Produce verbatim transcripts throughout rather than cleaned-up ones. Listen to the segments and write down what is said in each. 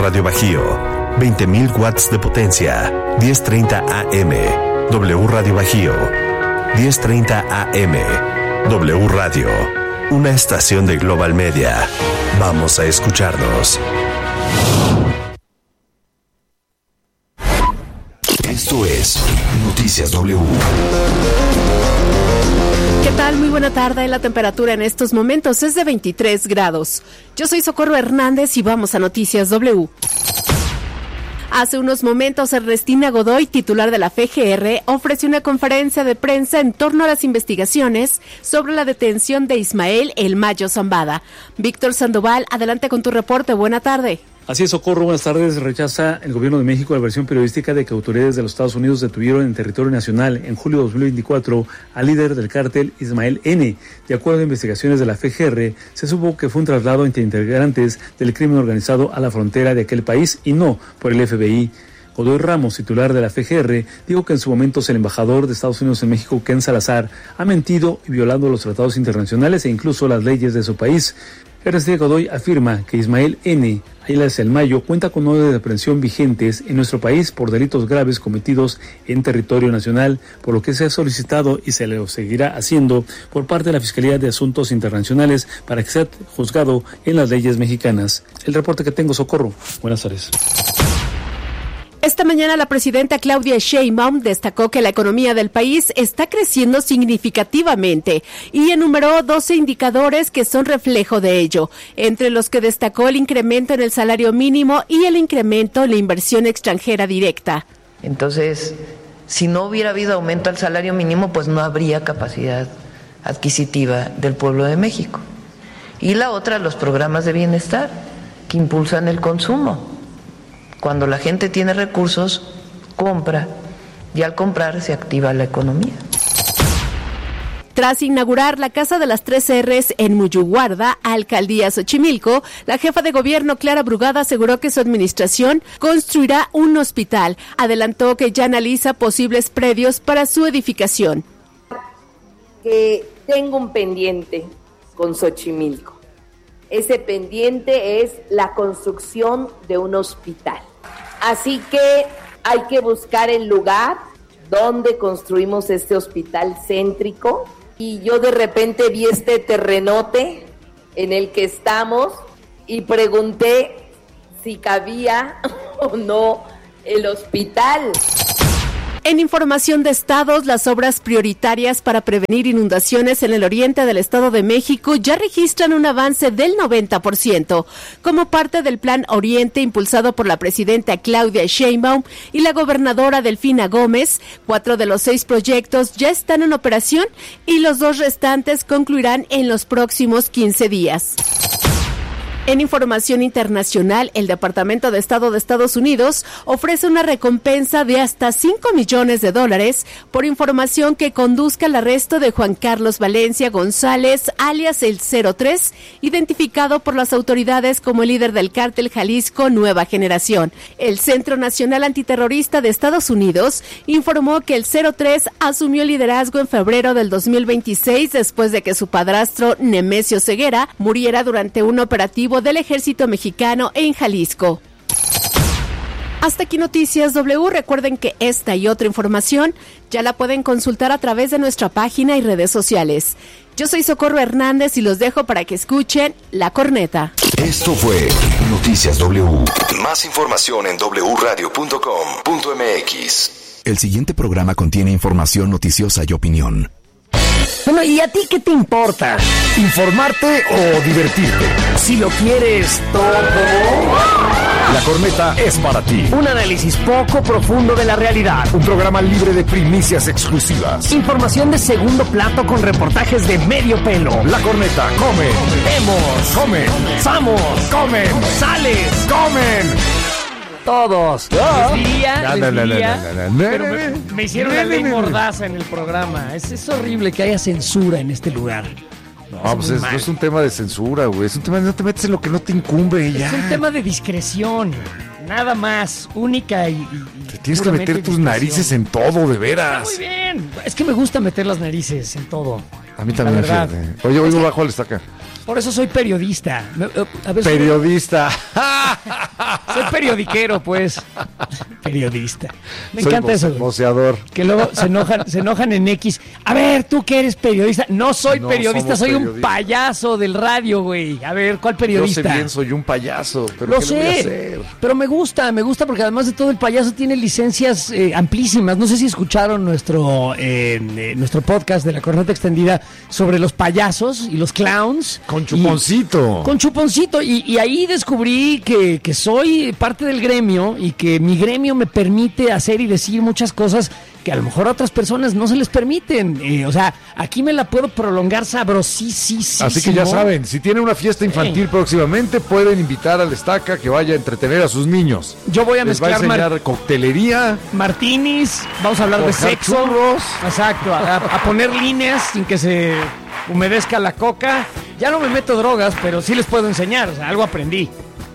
Radio Bajío, veinte mil watts de potencia, diez treinta A M. W Radio Bajío, diez treinta A M. W Radio, una estación de Global Media. Vamos a escucharnos. Esto es Noticias W. ¿Qué tal? Muy buena tarde. La temperatura en estos momentos es de veintitrés grados. Yo soy Socorro Hernández y vamos a Noticias W. Hace unos momentos, Ernestina Godoy, titular de la F G R, ofreció una conferencia de prensa en torno a las investigaciones sobre la detención de Ismael El Mayo Zambada. Víctor Sandoval, adelante con tu reporte. Buena tarde. Así es, Socorro, buenas tardes. Rechaza el gobierno de México la versión periodística de que autoridades de los Estados Unidos detuvieron en territorio nacional en julio de dos mil veinticuatro al líder del cártel Ismael N. De acuerdo a investigaciones de la F G R, se supo que fue un traslado entre integrantes del crimen organizado a la frontera de aquel país y no por el F B I. Godoy Ramos, titular de la F G R, dijo que en su momento el embajador de Estados Unidos en México, Ken Salazar, ha mentido y violado los tratados internacionales e incluso las leyes de su país. Ernestina Godoy afirma que Ismael N., alias El Mayo, cuenta con órdenes de aprehensión vigentes en nuestro país por delitos graves cometidos en territorio nacional, por lo que se ha solicitado y se lo seguirá haciendo por parte de la Fiscalía de Asuntos Internacionales para que sea juzgado en las leyes mexicanas. El reporte que tengo, Socorro. Buenas tardes. Esta mañana la presidenta Claudia Sheinbaum destacó que la economía del país está creciendo significativamente y enumeró doce indicadores que son reflejo de ello, entre los que destacó el incremento en el salario mínimo y el incremento en la inversión extranjera directa. Entonces, si no hubiera habido aumento al salario mínimo, pues no habría capacidad adquisitiva del pueblo de México. Y la otra, los programas de bienestar que impulsan el consumo. Cuando la gente tiene recursos, compra, y al comprar se activa la economía. Tras inaugurar la Casa de las Tres R's en Muyuguarda, Alcaldía Xochimilco, la jefa de gobierno Clara Brugada aseguró que su administración construirá un hospital. Adelantó que ya analiza posibles predios para su edificación. Que tengo un pendiente con Xochimilco. Ese pendiente es la construcción de un hospital. Así que hay que buscar el lugar donde construimos este hospital céntrico. Y yo de repente vi este terrenote en el que estamos y pregunté si cabía o no el hospital. En información de estados, las obras prioritarias para prevenir inundaciones en el oriente del Estado de México ya registran un avance del noventa por ciento. Como parte del Plan Oriente impulsado por la presidenta Claudia Sheinbaum y la gobernadora Delfina Gómez, cuatro de los seis proyectos ya están en operación y los dos restantes concluirán en los próximos quince días. En información internacional, el Departamento de Estado de Estados Unidos ofrece una recompensa de hasta cinco millones de dólares por información que conduzca al arresto de Juan Carlos Valencia González, alias el cero tres, identificado por las autoridades como el líder del cártel Jalisco Nueva Generación. El Centro Nacional Antiterrorista de Estados Unidos informó que el cero tres asumió el liderazgo en febrero del dos mil veintiséis después de que su padrastro Nemesio Ceguera muriera durante un operativo del ejército mexicano en Jalisco. Hasta aquí Noticias W. Recuerden que esta y otra información ya la pueden consultar a través de nuestra página y redes sociales. Yo soy Socorro Hernández y los dejo para que escuchen La Corneta. Esto fue Noticias W. Más información en doble u radio punto com punto m x. El siguiente programa contiene información noticiosa y opinión. Bueno, ¿y a ti qué te importa? ¿Informarte o divertirte? Si lo quieres todo, La Corneta es para ti. un análisis poco profundo de la realidad. Un programa libre de primicias exclusivas. Información de segundo plato con reportajes de medio pelo. La Corneta come, Vemos, come, vamos, comen, sales, comen. todos. Les diría, No, les no, no, diría, no, no, no, pero no, me, no, me hicieron la no, ley no, no. mordaza en el programa. Es, es horrible que haya censura en este lugar. No, pues es, no es un tema de censura, güey. Es un tema de no te metes en lo que no te incumbe y ya. Es un tema de discreción. Nada más, única y... y Te tienes que puramente meter tus discreción. narices en todo, de Está veras. muy bien. Es que me gusta meter las narices en todo. A mí también, La verdad. fíjate. Oye, oigo bajo al estaca. Por eso soy periodista. Me- eh, a ver, Periodista. Soy periodiquero, pues. Periodista. Me Soy encanta mo- eso. Moceador. Que luego se enojan, se enojan en X. A ver, tú que eres periodista. No soy No periodista, somos soy un periodistas. payaso del radio, güey. A ver, ¿cuál Yo periodista? sé bien, soy un payaso, pero Lo ¿qué le voy a sé, hacer? pero me gusta, me gusta porque además de todo el payaso tiene licencias eh, amplísimas. No sé si escucharon nuestro eh, eh, nuestro podcast de la Corneta Extendida sobre los payasos y los clowns. Con chuponcito. Y- con chuponcito. Y, y ahí descubrí que, que soy parte del gremio y que mi gremio me permite hacer y decir muchas cosas que a lo mejor a otras personas no se les permiten. Eh, o sea, aquí me la puedo prolongar sabrosísimo. Así que ya saben, si tienen una fiesta infantil Eh. próximamente, pueden invitar al Estaca que vaya a entretener a sus niños. Yo voy a Les va a mezclar mar- enseñar coctelería. martinis, vamos a hablar de Forjar sexo. churros. Exacto, a, a poner líneas sin que se humedezca la coca. Ya no me meto drogas, pero sí les puedo enseñar, o sea, algo aprendí.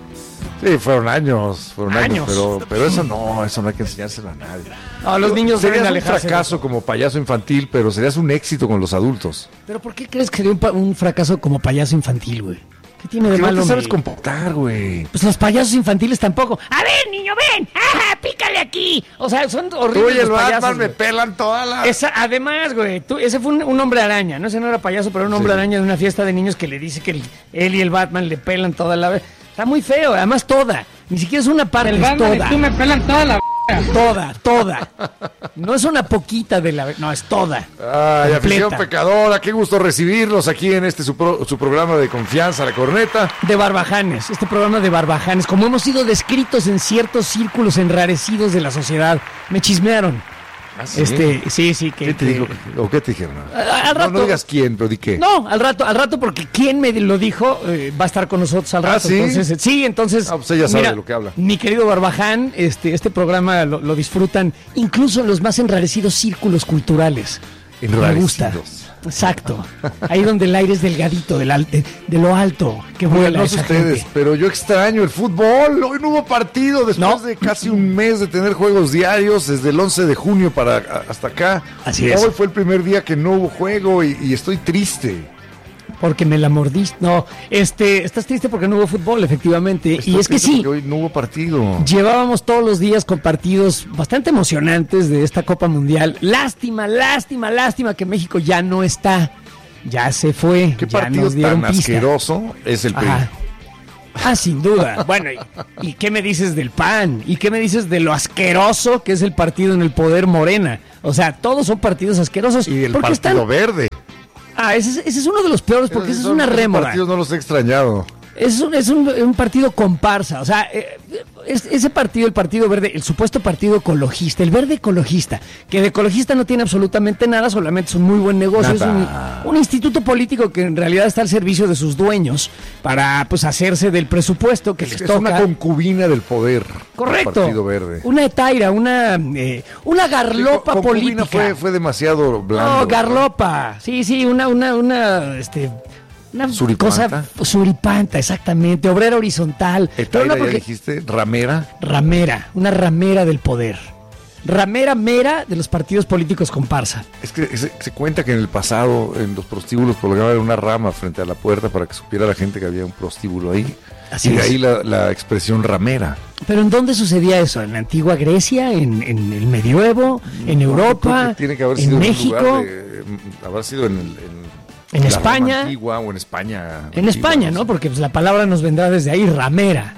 Sí, fueron años, fueron años, Años. pero, pero eso no, eso no hay que enseñárselo a nadie. No, los niños deben Serías un alejarse. de fracaso eso. como payaso infantil, pero serías un éxito con los adultos. Pero ¿por qué crees que sería un, pa- un fracaso como payaso infantil, güey? ¿Qué tiene de Que no malo? te sabes mi- comportar, güey. Pues los payasos infantiles tampoco. A ver, niño, ven. ¡Ajá, pícale aquí! O sea, son horribles Tú y el los payasos, Batman me güey. pelan toda la... Esa, además, güey, tú- ese fue un, un hombre araña, ¿no? Ese no era payaso, pero era un hombre Sí. araña de una fiesta de niños que le dice que el- él y el Batman le pelan toda la vez. Está muy feo, además toda. Ni siquiera es una parte, es toda. me pelan toda la... Toda, toda. No es una poquita de la... No, es toda. Ay, afición Completa. pecadora, qué gusto recibirlos aquí en este su, pro- su programa de confianza, La Corneta. De Barbajanes, este programa de Barbajanes. Como hemos sido descritos en ciertos círculos enrarecidos de la sociedad. Me chismearon. ¿Ah, sí? Este, sí, sí, que... ¿Qué te que- digo? ¿O qué te dijeron? A- al No, rato- no digas quién, pero di qué. No, al rato, al rato, porque quien me lo dijo eh, va a estar con nosotros al ¿Ah, rato. sí? Entonces, eh, sí, entonces. Ah, pues ella sabe de lo que habla. Mi querido Barbaján, este, este programa lo, lo disfrutan incluso en los más enrarecidos círculos culturales. Me gusta. Enrarecidos. Exacto. Ahí donde el aire es delgadito, del al- de, de lo alto que Bueno, vuela no sé esa ustedes, gente. pero yo extraño el fútbol. Hoy no hubo partido después No. de casi un mes de tener juegos diarios, desde el once de junio para a- hasta acá. Así es. Hoy fue el primer día que no hubo juego y, y estoy triste. Porque me la mordiste. No, este, estás triste porque no hubo fútbol, efectivamente. Estoy y es que triste sí. porque hoy no hubo partido. Llevábamos todos los días con partidos bastante emocionantes de esta Copa Mundial. Lástima, lástima, lástima que México ya no está. Ya se fue. ¿Qué ya partido nos dieron tan pista. asqueroso es el P R I? Ajá. Ah, sin duda. Bueno, ¿y, ¿y qué me dices del P A N? ¿Y qué me dices de lo asqueroso que es el partido en el poder Morena? O sea, todos son partidos asquerosos. Y el porque Partido están... Verde. Ah, ese es, ese es uno de los peores porque esa es Esos- una esos rémora. partidos no los he extrañado. Es un, es un, un partido comparsa, o sea, eh, es- ese partido, el Partido Verde, el supuesto partido ecologista, el verde ecologista, que de ecologista no tiene absolutamente nada, solamente es un muy buen negocio, Nada. es un, un instituto político que en realidad está al servicio de sus dueños para pues hacerse del presupuesto que les Es toca. una concubina del poder. Correcto. El Partido Verde. Una etaira, una, eh, una garlopa Sí, co- política. concubina Fue, fue demasiado blando. No, garlopa. Sí, sí, una, una, una, este, una Suripanta. cosa suripanta, exactamente. Obrera horizontal. Pero Etaira, no ya porque dijiste, ramera. ramera, una ramera del poder. Ramera mera de los partidos políticos comparsa. Es que se, se cuenta que en el pasado, en los prostíbulos, colgaban una rama frente a la puerta para que supiera la gente que había un prostíbulo ahí. Así y de es. ahí la, la expresión ramera. Pero ¿en dónde sucedía eso? ¿En la antigua Grecia? ¿En, en el medioevo? ¿En No, yo creo Europa? que tiene que haber ¿En sido México? En, un lugar de- mm, haber sido en, el- en, ¿En la España? Roma antigua o en España. En antigua, España, ¿no? sé. Porque pues, la palabra nos vendrá desde ahí, ramera.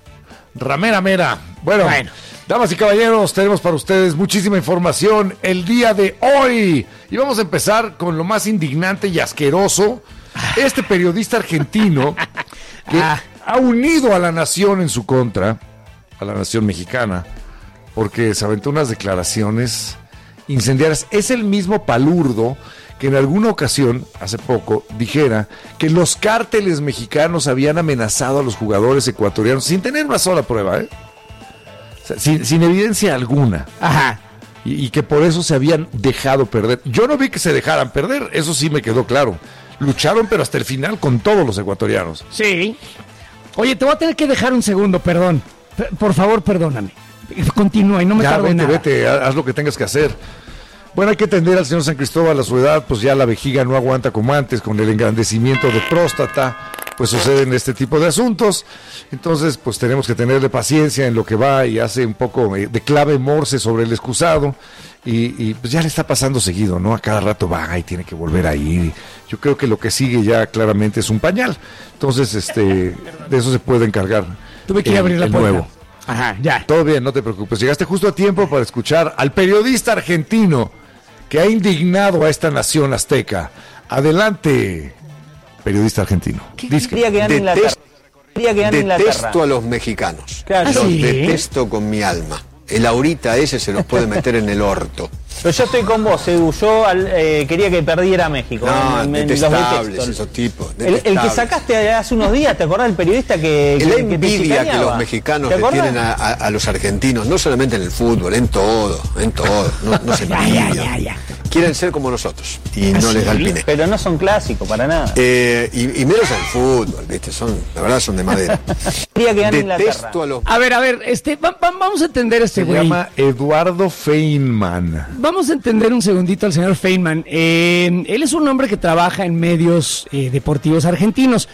Ramera mera. Bueno, Bueno. damas y caballeros, tenemos para ustedes muchísima información el día de hoy. Y vamos a empezar con lo más indignante y asqueroso. Este periodista argentino que Ah. ha unido a la nación en su contra, a la nación mexicana, porque se aventó unas declaraciones incendiarias. Es el mismo palurdo que en alguna ocasión, hace poco, dijera que los cárteles mexicanos habían amenazado a los jugadores ecuatorianos sin tener una sola prueba, ¿eh? O sea, sin, sin evidencia alguna. Ajá. Y, y que por eso se habían dejado perder. Yo no vi que se dejaran perder, eso sí me quedó claro. Lucharon, pero hasta el final con todos los ecuatorianos. Sí. Oye, te voy a tener que dejar un segundo, perdón. P- Por favor, perdóname. Continúa y no me Ya, tardo vete, nada. vete, haz lo que tengas que hacer. Bueno, hay que atender al señor San Cristóbal a su edad, pues ya la vejiga no aguanta como antes, con el engrandecimiento de próstata. pues suceden este tipo de asuntos. Entonces, pues tenemos que tenerle paciencia en lo que va y hace un poco de clave Morse sobre el excusado. Y, y pues ya le está pasando seguido, ¿no? A cada rato va y tiene que volver a ir. Yo creo que lo que sigue ya claramente es un pañal. Entonces, este, de eso se puede encargar. Tuve que ir a abrir la puerta. Nuevo. Ajá, ya. Todo bien, no te preocupes. Llegaste justo a tiempo para escuchar al periodista argentino que ha indignado a esta nación azteca. Adelante, periodista argentino. Dice, que gane detesto, detesto a los mexicanos. Claro. Los ¿Sí? detesto con mi alma. El ahorita ese se los puede meter en el orto. Pero yo estoy con vos, Edu. Yo al, eh, quería que perdiera México. No, me, me, detestables los esos tipos. El, el que sacaste hace unos días, ¿te acordás del periodista que, que La que te envidia que chicaneaba? los mexicanos ¿Te le acordás? tienen a, a, a los argentinos, no solamente en el fútbol, en todo, en todo. No, no se Ya, ya, ya, ya. Quieren ser como nosotros y no les da el pine. Pero no son clásicos, para nada. Eh, y, y menos en el fútbol, ¿viste? Son, la verdad son de madera. Quería que gane Inglaterra. Detesto a los... A ver, a ver, este, va- va- vamos a entender a este Se güey. llama Eduardo Feynman. Vamos a entender un segundito al señor Feynman. Eh, él es un hombre que trabaja en medios eh, deportivos argentinos.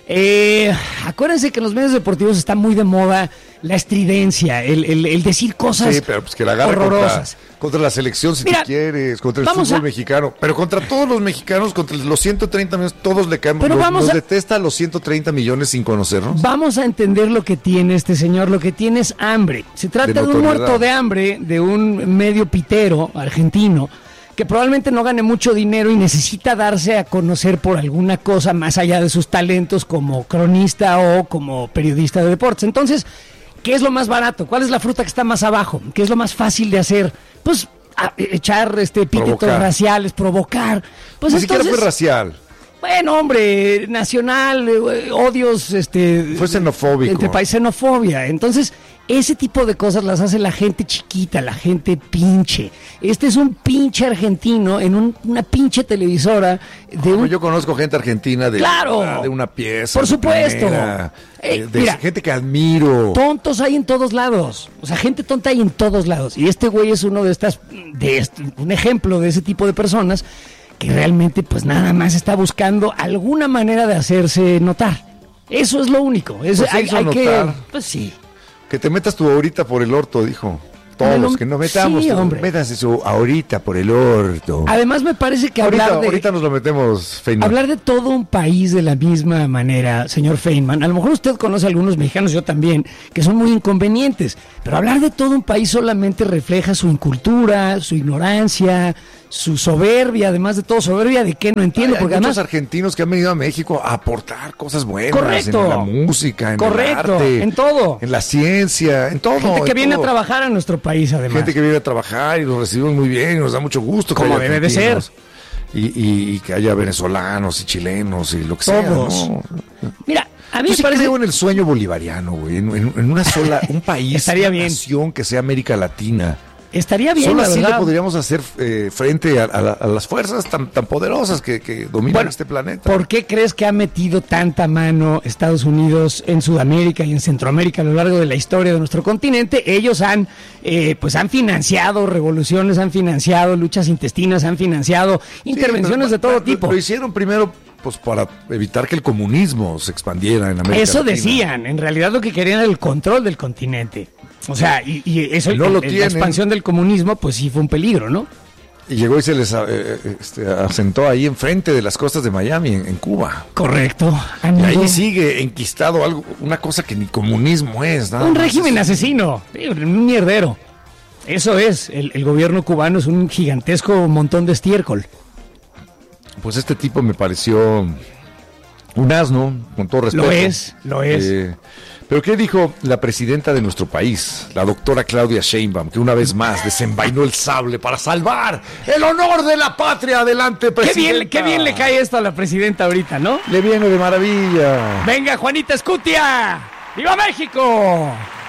Eh, acuérdense que en los medios deportivos está muy de moda la estridencia, el, el, el decir cosas Sí, pero pues que la agarra contra, horrorosas. contra la selección si Mira, tú quieres, contra el vamos fútbol a- mexicano, pero contra todos los mexicanos, contra los ciento treinta millones, todos le caen. Pero los, vamos los a- detesta a los ciento treinta millones sin conocernos. Vamos a entender lo que tiene este señor, lo que tiene es hambre. Se trata De de, un notoriedad. muerto de hambre, de un medio pitero argentino, que probablemente no gane mucho dinero y necesita darse a conocer por alguna cosa más allá de sus talentos como cronista o como periodista de deportes. Entonces, ¿qué es lo más barato? ¿Cuál es la fruta que está más abajo? ¿Qué es lo más fácil de hacer? Pues a- echar este epítetos Provocar. raciales, provocar. Pues Ni siquiera entonces, fue racial. bueno, hombre, nacional, eh, odios, este... Fue xenofóbico. Entre país, xenofobia. Entonces, ese tipo de cosas las hace la gente chiquita, la gente pinche. Este es un pinche argentino en un- una pinche televisora de Como un... yo conozco gente argentina de, ¡Claro! de una pieza. Por de supuesto. primera, Eh, eh, de mira. gente que admiro. Tontos hay en todos lados. O sea, gente tonta hay en todos lados. Y este güey es uno de estas, de este- un ejemplo de ese tipo de personas que realmente pues nada más está buscando alguna manera de hacerse notar. Eso es lo único. Es, Pues se hay, hizo hay que, notar. pues sí. Que te metas tú ahorita por el orto, dijo. Todos, Bueno, que nos metamos. sí, tú, hombre. Métase eso ahorita por el orto. Además me parece que ahorita, hablar de ahorita nos lo metemos, Feynman. hablar de todo un país de la misma manera, señor Feynman, a lo mejor usted conoce a algunos mexicanos, yo también, que son muy inconvenientes, pero hablar de todo un país solamente refleja su incultura, su ignorancia, su soberbia, además de todo, soberbia de qué no entiendo, Hay porque muchos además... argentinos que han venido a México a aportar cosas buenas. Correcto. En la música, en Correcto, el arte. en todo. En la ciencia, en todo. Gente que en viene todo. a trabajar a nuestro país, además. Gente que viene a trabajar y nos recibimos muy bien y nos da mucho gusto. que Como haya debe de ser. argentinos. Y, y- y que haya venezolanos y chilenos y lo que Todos. sea. ¿no? Mira, a mí Yo me sí parece... creo en el sueño bolivariano, güey. En, en- en una sola, un país, Estaría una bien. nación que sea América Latina. Estaría bien, Solo la así le verdad. podríamos hacer eh, frente a, a la- a las fuerzas tan, tan poderosas que, que dominan Bueno, este planeta. ¿Por qué crees que ha metido tanta mano Estados Unidos en Sudamérica y en Centroamérica a lo largo de la historia de nuestro continente? Ellos han, eh, pues han financiado revoluciones, han financiado luchas intestinas, han financiado Sí, intervenciones pero- de todo pero- tipo. Lo hicieron primero pues para evitar que el comunismo se expandiera en América Eso Latina. decían. En realidad lo que querían era el control del continente. O sea, y, y eso, No lo la tienen. expansión del comunismo, pues sí fue un peligro, ¿no? Y llegó y se les eh, este, asentó ahí enfrente de las costas de Miami, en, en Cuba. Correcto. Y amigo. ahí sigue enquistado algo, una cosa que ni comunismo es. Nada Un más régimen es- asesino, sí, un mierdero. Eso es, el, el gobierno cubano es un gigantesco montón de estiércol. Pues este tipo me pareció un asno, con todo respeto. Lo es, lo es. Eh, pero ¿qué dijo la presidenta de nuestro país, la doctora Claudia Sheinbaum, que una vez más desenvainó el sable para salvar el honor de la patria? Adelante, Qué presidenta. bien, qué bien le cae esto a la presidenta ahorita, ¿no? Le viene de maravilla. Venga, Juanita Escutia. ¡Viva México!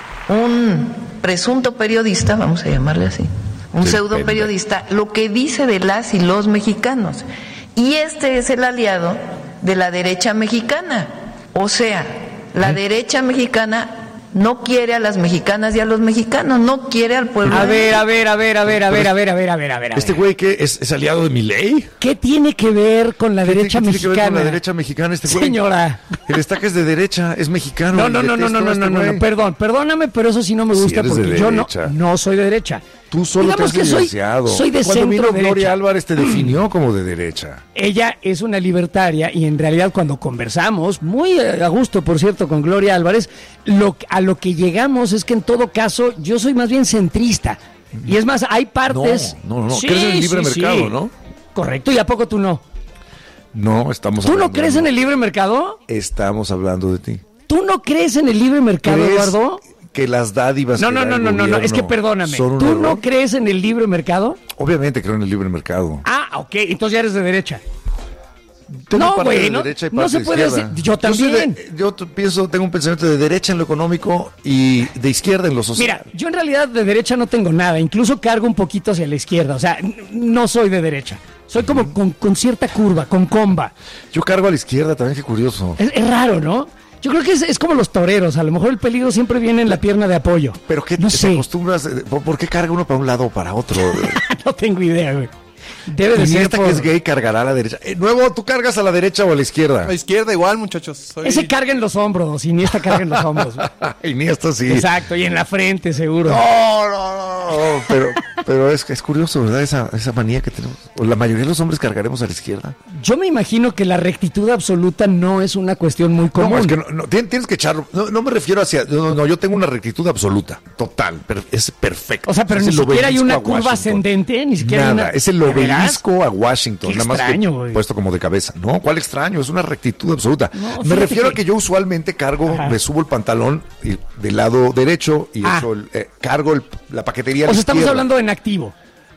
Un presunto periodista, vamos a llamarle así, un Sí, pseudo periodista, lo que dice de las y los mexicanos. Y este es el aliado de la derecha mexicana. O sea, la derecha mexicana no quiere a las mexicanas y a los mexicanos, no quiere al pueblo. A de ver, México. a ver, a ver, a ver, a ver, a ver, a ver, a ver, a ver. ¿Este güey que es, es aliado de Milei? ¿Qué tiene que ver con la ¿Qué derecha tiene que ver mexicana? con la derecha mexicana este güey? Señora. El destaque es de derecha, es mexicano. No, no, y no, no, no, detesto no, a este no, no, güey. no, perdón, perdóname, pero eso sí no me Sí, gusta eres de porque yo no, derecha. no soy de derecha. Tú solo Digamos te has que soy, divorciado. soy de Cuando vino centro Gloria derecha. Álvarez te definió como de derecha. Ella es una libertaria y en realidad cuando conversamos, muy a gusto por cierto con Gloria Álvarez, lo, a lo que llegamos es que en todo caso yo soy más bien centrista. Y es más, hay partes... No, no, no, Sí, crees en el libre sí, mercado, sí. ¿no? Correcto, ¿y a poco tú no? No, estamos ¿Tú hablando. no crees en el libre mercado? Estamos hablando de ti. ¿Tú no crees en el libre mercado, ¿Crees Eduardo? que las dádivas No, que no, da no, el no, no, no, gobierno es que perdóname. son un ¿Tú error? no crees en el libre mercado? Obviamente creo en el libre mercado. Ah, ok, entonces ya eres de derecha. Tengo No, parte güey, de no- derecha y no parte se de puede izquierda. decir- yo soy también. de- Yo, t- pienso, tengo un pensamiento de derecha en lo económico y de izquierda en lo social. Mira, yo en realidad de derecha no tengo nada, incluso cargo un poquito hacia la izquierda, o sea, n- no soy de derecha. Soy como con, con cierta curva, con comba. Yo cargo a la izquierda también, qué curioso. Es, es raro, ¿no? Yo creo que es, es como los toreros, a lo mejor el peligro siempre viene en la pierna de apoyo. Pero ¿qué no te sé, acostumbras? eh, ¿Por, por qué carga uno para un lado o para otro? no tengo idea, güey. Debe de Y ser esta por... que es gay cargará a la derecha. Eh, nuevo, ¿tú cargas a la derecha o a la izquierda? A la izquierda igual, muchachos. Soy- Ese carga en los hombros, y ni esta carga en los hombros. güey. Y ni esta sí. Exacto, y en la frente, seguro. No, no, no, no, pero, pero es, es curioso, ¿verdad? Esa, esa manía que tenemos. O la mayoría de los hombres cargaremos a la izquierda. Yo me imagino que la rectitud absoluta no es una cuestión muy común. No, es que no, no, tien- tienes que echarlo. No, no me refiero hacia. No, no, yo tengo una rectitud absoluta, total. per- es perfecto. O sea, pero Es ni el siquiera hay obelisco una a curva Washington. ascendente, ni siquiera hay Nada, una... es el ¿De veras? obelisco a Washington. Qué nada más extraño, que güey. puesto como de cabeza. No, ¿cuál extraño? Es una rectitud absoluta. No, me fíjate refiero que- a que yo usualmente cargo, Ajá. me subo el pantalón y, del lado derecho y Ah. echo el, eh, cargo el- la paquetería a O la sea, estamos izquierda. hablando en activo.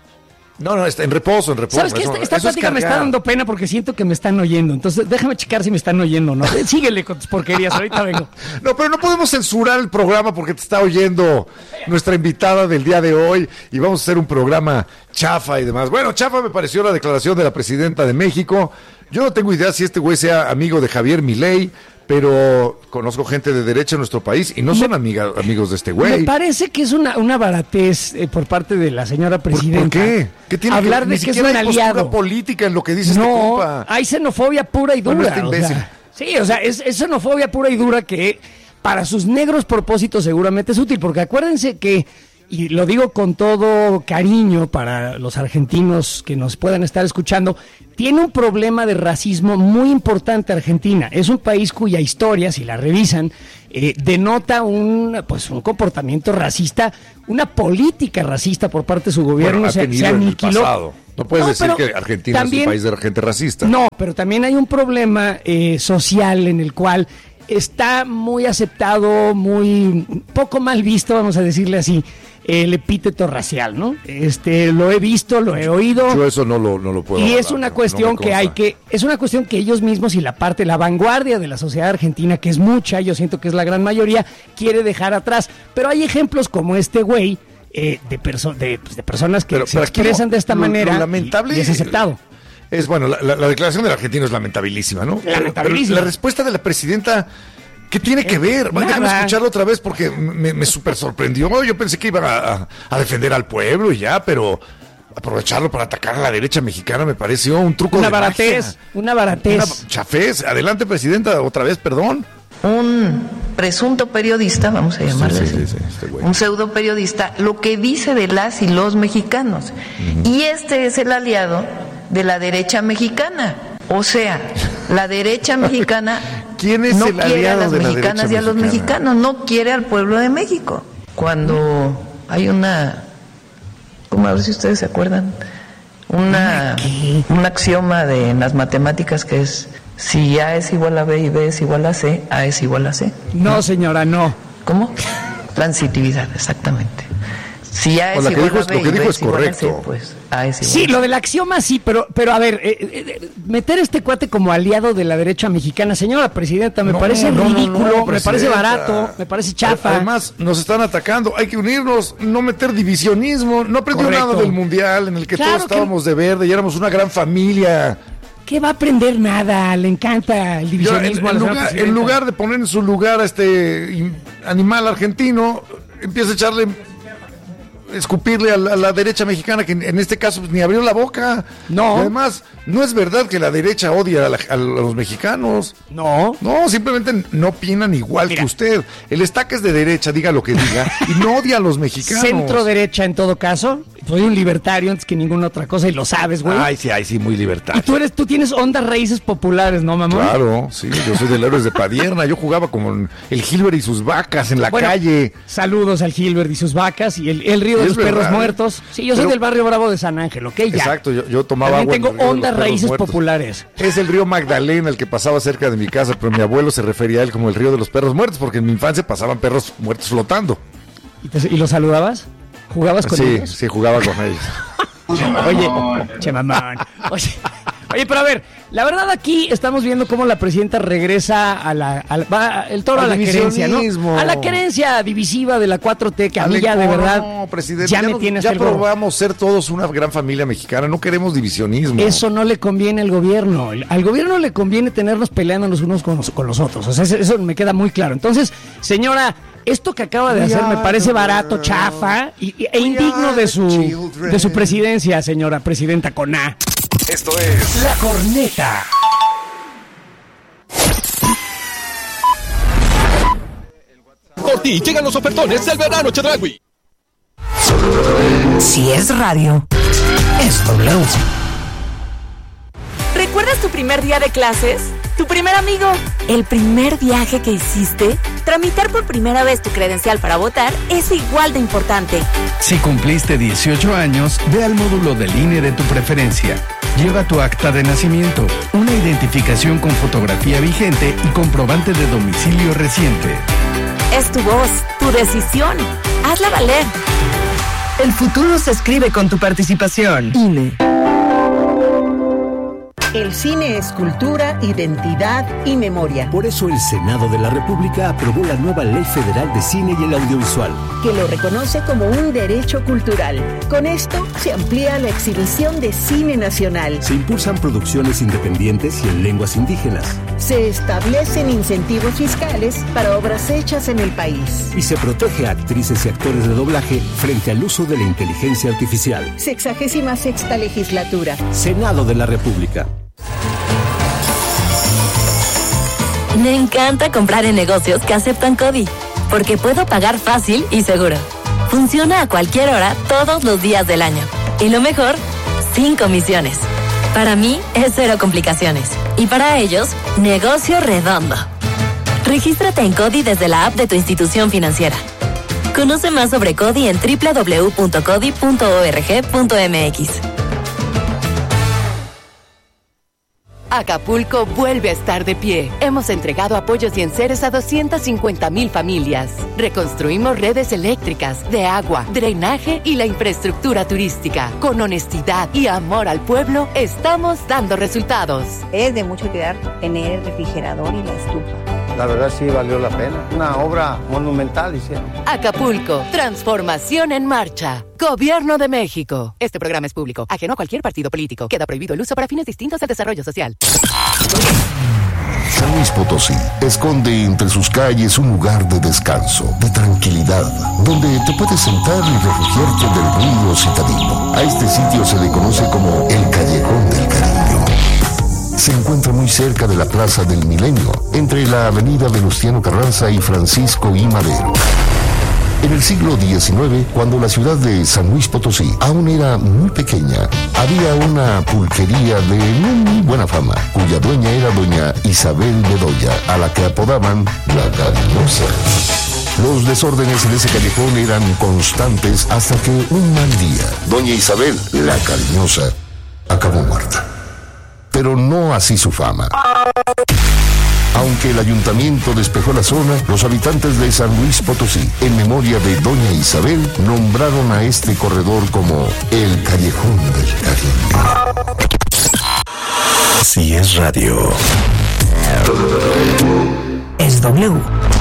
No, no, está en reposo, en reposo. ¿Sabes qué? Eso- Esta, esta eso es plática me está cargar. dando pena porque siento que me están oyendo. Entonces, déjame checar si me están oyendo o no. Eh, Síguele con tus porquerías, ahorita vengo. No, pero no podemos censurar el programa porque te está oyendo nuestra invitada del día de hoy y vamos a hacer un programa chafa y demás. Bueno, chafa me pareció la declaración de la presidenta de México. Yo no tengo idea si este güey sea amigo de Javier Milei, pero conozco gente de derecha en nuestro país y no son amiga- amigos de este Me güey. parece que es una, una baratez eh, por parte de la señora ¿Por, presidenta. por qué? ¿Qué tiene Hablar que de Ni que es siquiera un hay postura aliado. política en lo que dice este No, compa. hay xenofobia pura y dura. Bueno, este o imbécil. sea, sí, o sea, es, es xenofobia pura y dura que para sus negros propósitos seguramente es útil, porque acuérdense que, y lo digo con todo cariño para los argentinos que nos puedan estar escuchando, tiene un problema de racismo muy importante Argentina. Es un país cuya historia, si la revisan, eh, denota un, pues, un comportamiento racista, una política racista por parte de su gobierno. Bueno, ha se, tenido se en el aniquiló. pasado. No puedes No, decir pero que Argentina también- es un país de gente racista. No, pero también hay un problema eh, social en el cual está muy aceptado, muy poco mal visto, vamos a decirle así, el epíteto racial, ¿no? Este, lo he visto, lo he oído. Yo eso no lo, no lo puedo Y avalar, es una no cuestión me que hay consta. que, es una cuestión que ellos mismos y la parte, la vanguardia de la sociedad argentina, que es mucha, yo siento que es la gran mayoría, quiere dejar atrás. Pero hay ejemplos como este güey, eh, de, perso- de, pues, de personas que Pero- se pero aquí expresan lo- de esta lo- lo manera lamentable- y, y es aceptado. Es bueno, la, la- la declaración del argentino es lamentabilísima, ¿no? Lamentabilísima. Pero la respuesta de la presidenta, ¿qué tiene que ver? nada. Déjame escucharlo otra vez porque me, me súper sorprendió. Yo pensé que iba a, a- a defender al pueblo y ya, pero aprovecharlo para atacar a la derecha mexicana me pareció un truco Una de baratez, magia. una baratez. Una chafez. Adelante, presidenta, otra vez, perdón. Un presunto periodista, vamos a llamarle Sí, así, sí, sí, este güey. un pseudo periodista, lo que dice de las y los mexicanos. Y este es el aliado de la derecha mexicana. O sea, la derecha mexicana ¿Quién es no el quiere a aliado las de la mexicanas derecha y a los mexicana? mexicanos, no quiere al pueblo de México. Cuando hay una, como a ver si ustedes se acuerdan, una, un axioma de en las matemáticas que es si A es igual a B y B es igual a C, A es igual a C. No, señora, no. ¿Cómo? Transitividad, exactamente. Si A O es la que igual dijo a es- B lo que y B dijo es es igual a C, correcto. pues A es igual Sí, a C. lo del axioma sí, pero, pero a ver, eh, eh, eh, meter a este cuate como aliado de la derecha mexicana, señora presidenta, me No, parece no, no, ridículo, no, me parece presidenta. barato, me parece chafa. Además, nos están atacando. Hay que unirnos, no meter divisionismo. No aprendió Correcto. nada del mundial en el que Claro todos que- estábamos de verde y éramos una gran familia. ¿Qué va a aprender? Nada, le encanta el divisionismo. Yo, en, en, lugar, en lugar de poner en su lugar a este animal argentino, empieza a echarle, escupirle a la, a la derecha mexicana, que en, en este caso pues, ni abrió la boca. No. Y además, no es verdad que la derecha odia a, la, a los mexicanos. No. No, simplemente no opinan igual Mira. que usted. El estaca es de derecha, diga lo que diga, y no odia a los mexicanos. Centro derecha en todo caso. Soy un libertario antes que ninguna otra cosa y lo sabes, güey. Ay, sí, ay, sí, muy libertario. Y tú eres, tú tienes hondas raíces populares, ¿no, mamón? Claro, sí, yo soy del Héroes de Padierna. Yo jugaba como el Gilbert y sus vacas en la bueno, calle. Saludos al Gilbert y sus vacas y el, el río de los verdad, perros muertos. Sí, yo soy Pero, del barrio Bravo de San Ángel, ¿ok? Ya. Exacto, yo, yo tomaba También agua. tengo hondas raíces muertos. populares. Es el río Magdalena el que pasaba cerca de mi casa, pero mi abuelo se refería a él como el río de los perros muertos, porque en mi infancia pasaban perros muertos flotando. ¿Y, te, y los saludabas? ¿Jugabas con sí, ellos? Sí, sí, jugaba con ellos. Oye, che mamón. Oye, oye, pero a ver, la verdad aquí estamos viendo cómo la presidenta regresa a la, a la va el toro Al a la querencia, ¿no? A la querencia divisiva de la cuatro T, que a mí ya de verdad no, presidente, ya, ya me no, tiene ya probamos ser todos una gran familia mexicana, no queremos divisionismo. Eso no le conviene al gobierno. Al gobierno le conviene tenernos peleando los unos con los, con los otros. O sea, eso me queda muy claro. Entonces, señora, esto que acaba de hacer me parece barato, chafa y, e indigno de su, de su presidencia, señora presidenta con A. Esto es La Corneta. Por ti llegan los ofertones del verano Chedraui. Si es radio, es W. ¿Recuerdas tu primer día de clases? ¿Tu primer amigo? ¿El primer viaje que hiciste? Tramitar por primera vez tu credencial para votar es igual de importante. Si cumpliste dieciocho años, ve al módulo del I N E de tu preferencia. Lleva tu acta de nacimiento, una identificación con fotografía vigente y comprobante de domicilio reciente. Es tu voz, tu decisión. Hazla valer. El futuro se escribe con tu participación. I N E. El cine es cultura, identidad y memoria. Por eso el Senado de la República aprobó la nueva Ley Federal de Cine y el Audiovisual, que lo reconoce como un derecho cultural. Con esto se amplía la exhibición de cine nacional. Se impulsan producciones independientes y en lenguas indígenas. Se establecen incentivos fiscales para obras hechas en el país. Y se protege a actrices y actores de doblaje frente al uso de la inteligencia artificial. Sexagésima sexta legislatura. Senado de la República. Me encanta comprar en negocios que aceptan CODI, porque puedo pagar fácil y seguro. Funciona a cualquier hora, todos los días del año. Y lo mejor, sin comisiones. Para mí, es cero complicaciones. Y para ellos, negocio redondo. Regístrate en CODI desde la app de tu institución financiera. Conoce más sobre CODI en doble u doble u doble u punto codi punto org punto m x. Acapulco vuelve a estar de pie. Hemos entregado apoyos y enseres a doscientas cincuenta mil familias. Reconstruimos redes eléctricas, de agua, drenaje y la infraestructura turística. Con honestidad y amor al pueblo, estamos dando resultados. Es de mucho cuidar tener el refrigerador y la estufa. La verdad sí valió la pena. Una obra monumental hicieron. Acapulco, transformación en marcha. Gobierno de México. Este programa es público, ajeno a cualquier partido político. Queda prohibido el uso para fines distintos al desarrollo social. San Luis Potosí esconde entre sus calles un lugar de descanso, de tranquilidad, donde te puedes sentar y refugiarte del ruido citadino. A este sitio se le conoce como el Callejón del Cariño. Se encuentra muy cerca de la Plaza del Milenio, entre la avenida Venustiano Carranza y Francisco I. Madero. En el siglo diecinueve, cuando la ciudad de San Luis Potosí aún era muy pequeña, había una pulquería de no muy buena fama, cuya dueña era doña Isabel Bedoya, a la que apodaban la Cariñosa. Los desórdenes en ese callejón eran constantes hasta que un mal día, doña Isabel, la Cariñosa, acabó muerta. Pero no así su fama. Aunque el ayuntamiento despejó la zona, los habitantes de San Luis Potosí, en memoria de doña Isabel, nombraron a este corredor como el Callejón del Cariño. Si es radio, es W.